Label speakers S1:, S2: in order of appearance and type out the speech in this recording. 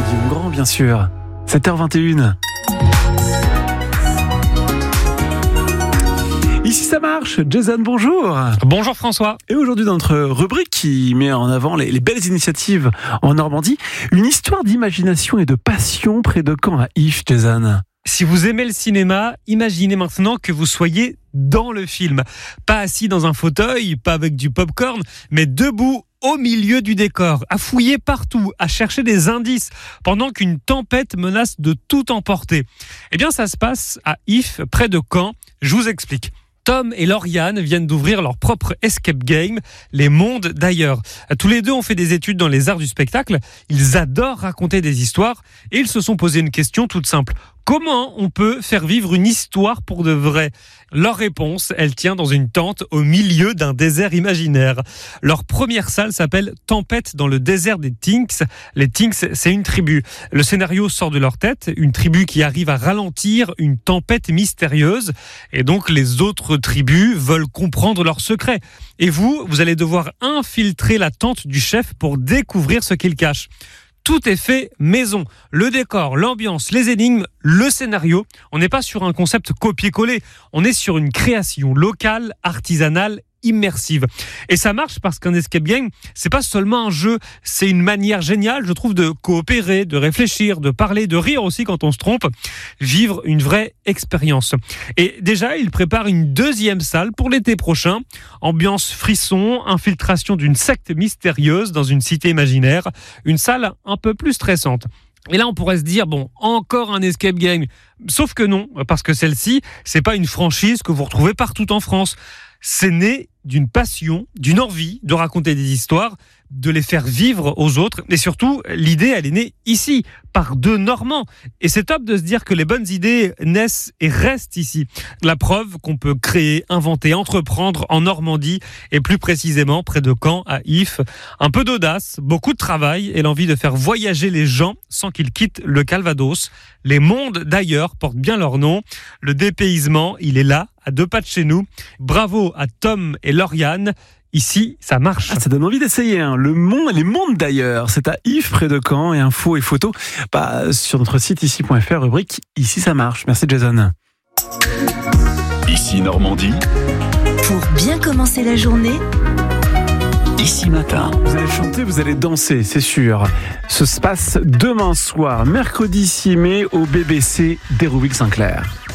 S1: Guillaume Grand, bien sûr. 7h21. Ici ça marche, Jason, bonjour.
S2: Bonjour François.
S1: Et aujourd'hui dans notre rubrique qui met en avant les belles initiatives en Normandie, une histoire d'imagination et de passion près de Caen à If, Jason.
S2: Si vous aimez le cinéma, imaginez maintenant que vous soyez dans le film. Pas assis dans un fauteuil, pas avec du popcorn, mais debout au milieu du décor, à fouiller partout, à chercher des indices, pendant qu'une tempête menace de tout emporter. Eh bien, ça se passe à If, près de Caen. Je vous explique. Tom et Lauriane viennent d'ouvrir leur propre escape game, Les Mondes d'ailleurs. Tous les deux ont fait des études dans les arts du spectacle. Ils adorent raconter des histoires et ils se sont posé une question toute simple. Comment on peut faire vivre une histoire pour de vrai ? Leur réponse, elle tient dans une tente au milieu d'un désert imaginaire. Leur première salle s'appelle Tempête dans le désert des Tinks. Les Tinks, c'est une tribu. Le scénario sort de leur tête, une tribu qui arrive à ralentir une tempête mystérieuse. Et donc les autres tribus veulent comprendre leurs secrets. Et vous allez devoir infiltrer la tente du chef pour découvrir ce qu'il cache. Tout est fait maison. Le décor, l'ambiance, les énigmes, le scénario. On n'est pas sur un concept copier-coller. On est sur une création locale, artisanale, immersive. Et ça marche parce qu'un escape game, c'est pas seulement un jeu, c'est une manière géniale, je trouve, de coopérer, de réfléchir, de parler, de rire aussi quand on se trompe, vivre une vraie expérience. Et déjà, il prépare une deuxième salle pour l'été prochain. Ambiance frisson, infiltration d'une secte mystérieuse dans une cité imaginaire, une salle un peu plus stressante. Et là, on pourrait se dire, bon, encore un escape game. Sauf que non, parce que celle-ci, c'est pas une franchise que vous retrouvez partout en France. C'est né d'une passion, d'une envie de raconter des histoires, de les faire vivre aux autres. Et surtout, l'idée, elle est née ici, par deux Normands. Et c'est top de se dire que les bonnes idées naissent et restent ici. La preuve qu'on peut créer, inventer, entreprendre en Normandie, et plus précisément près de Caen, à If. Un peu d'audace, beaucoup de travail et l'envie de faire voyager les gens sans qu'ils quittent le Calvados. Les Mondes, d'ailleurs, portent bien leur nom. Le dépaysement, il est là, à deux pas de chez nous. Bravo à Tom et Lauriane. Ici, ça marche.
S1: Ça donne envie d'essayer. Les Mondes d'ailleurs. C'est à If, près de Caen. Et infos et photos sur notre site ici.fr, rubrique Ici ça marche. Merci Jason.
S3: Ici Normandie.
S4: Pour bien commencer la journée,
S3: Ici Matin.
S1: Vous allez chanter, vous allez danser, c'est sûr. Ce se passe demain soir, mercredi 6 mai, au BBC d'Hérouville-Saint-Clair.